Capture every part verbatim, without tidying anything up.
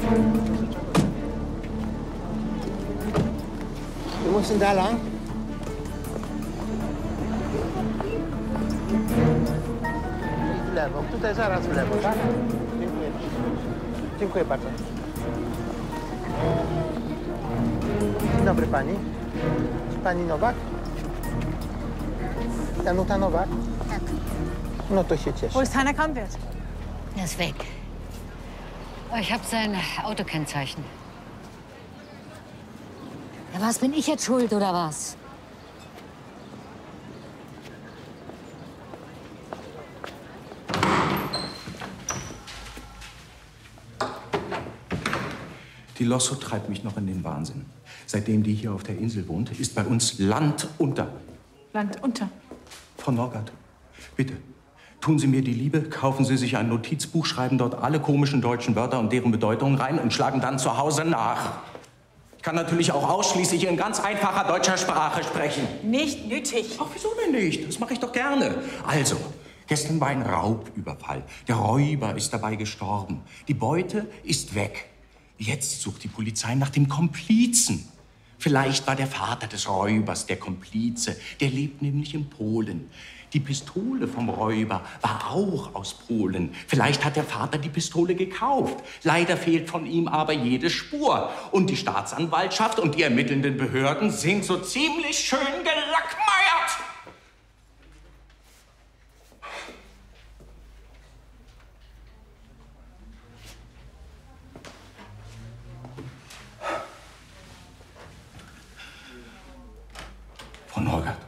Wir müssen da lang. I w lewo. Tutaj zaraz w lewo, tak? Dziękuję. Dziękuję bardzo. Dzień dobry pani. Czy pani Nowak? Danuta Nowak? Tak. No to się cieszę. Wo ist Heiner Kahnwert? Er ist weg. Ich habe sein Autokennzeichen. Ja, was, bin ich jetzt schuld, oder was? Die Losso treibt mich noch in den Wahnsinn. Seitdem die hier auf der Insel wohnt, ist bei uns Land unter. Land unter. Frau Norgard, bitte, tun Sie mir die Liebe, kaufen Sie sich ein Notizbuch, schreiben dort alle komischen deutschen Wörter und deren Bedeutungen rein und schlagen dann zu Hause nach. Ich kann natürlich auch ausschließlich in ganz einfacher deutscher Sprache sprechen. Nicht nötig. Ach, wieso denn nicht? Das mache ich doch gerne. Also, gestern war ein Raubüberfall. Der Räuber ist dabei gestorben. Die Beute ist weg. Jetzt sucht die Polizei nach dem Komplizen. Vielleicht war der Vater des Räubers der Komplize. Der lebt nämlich in Polen. Die Pistole vom Räuber war auch aus Polen. Vielleicht hat der Vater die Pistole gekauft. Leider fehlt von ihm aber jede Spur. Und die Staatsanwaltschaft und die ermittelnden Behörden sind so ziemlich schön gelackmeiert. Frau Norgard,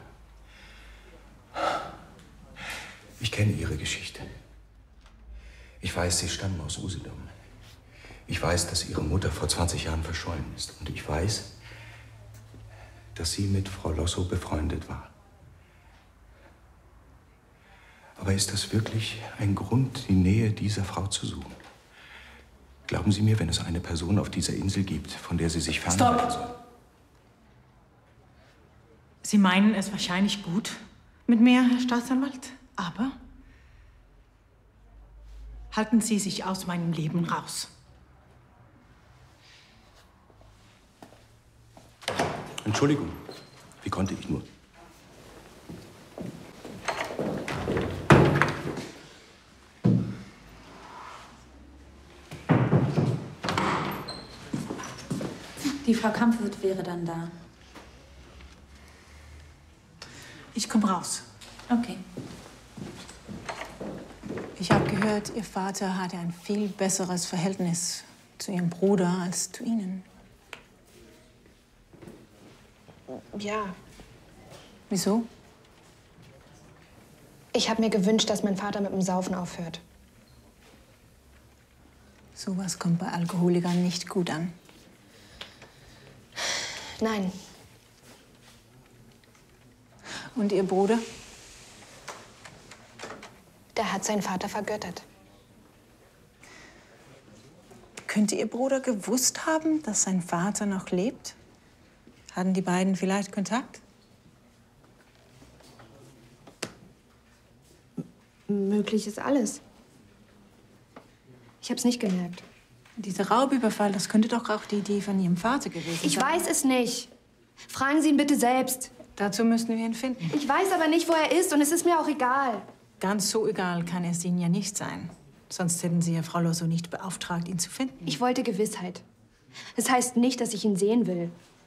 ich kenne Ihre Geschichte. Ich weiß, Sie stammen aus Usedom. Ich weiß, dass Ihre Mutter vor zwanzig Jahren verschollen ist. Und ich weiß, dass Sie mit Frau Losso befreundet war. Aber ist das wirklich ein Grund, die Nähe dieser Frau zu suchen? Glauben Sie mir, wenn es eine Person auf dieser Insel gibt, von der Sie sich fernhalten sollen? Sie meinen es wahrscheinlich gut mit mir, Herr Staatsanwalt. Aber halten Sie sich aus meinem Leben raus. Entschuldigung, wie konnte ich nur? Die Frau Kampfwirt wäre dann da. Ich komme raus. Okay. Ich habe gehört, Ihr Vater hatte ein viel besseres Verhältnis zu Ihrem Bruder als zu Ihnen. Ja. Wieso? Ich habe mir gewünscht, dass mein Vater mit dem Saufen aufhört. Sowas kommt bei Alkoholikern nicht gut an. Nein. Und Ihr Bruder? Der hat seinen Vater vergöttert. Könnte Ihr Bruder gewusst haben, dass sein Vater noch lebt? Hatten die beiden vielleicht Kontakt? M- möglich ist alles. Ich hab's nicht gemerkt. Dieser Raubüberfall, das könnte doch auch die Idee von Ihrem Vater gewesen Ich sein. weiß es nicht. Fragen Sie ihn bitte selbst. Dazu müssen wir ihn finden. Ich weiß aber nicht, wo er ist und es ist mir auch egal. Ganz so egal kann es Ihnen ja nicht sein. Sonst hätten Sie ja Frau Losso nicht beauftragt, ihn zu finden. Ich wollte Gewissheit. Das heißt nicht, dass ich ihn sehen will.